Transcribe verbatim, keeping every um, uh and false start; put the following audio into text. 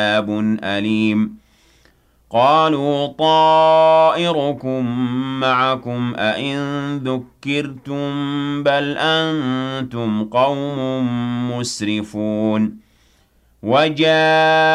عذاب أليم قالوا طائركم معكم أئن ذكرتم بل أنتم قوم مسرفون وجاء